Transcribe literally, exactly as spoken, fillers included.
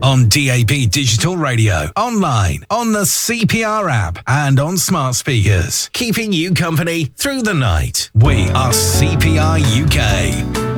On D A B Digital Radio, online, on the C P R app, and on smart speakers. Keeping you company through the night. We are C P R U K.